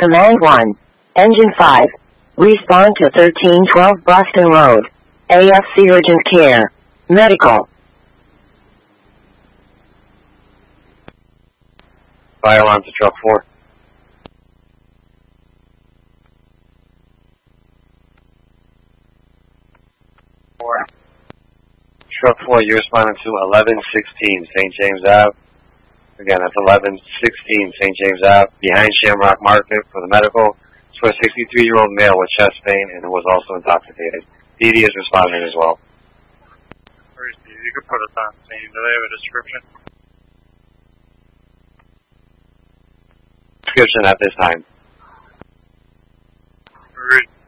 Command 1. Engine 5. Respond to 1312 Boston Road. AFC Urgent Care. Medical. Fire alarm to truck 4. Truck 4, you're responding to 1116 St. James Ave. Again, that's 1116 St. James Ave, behind Shamrock Market for the medical. It's for a 63-year-old male with chest pain and who was also intoxicated. Dee is responding as well. Where's Dee? You can put us on scene. Do they have a description? Description at this time. Where is